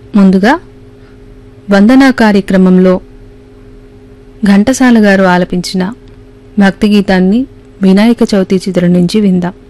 ముందుగా వందనా కార్యక్రమంలో ఘంటసాల గారు ఆలపించిన భక్తి గీతాన్ని వినాయక చవితి చిత్రం నుంచి విందాం.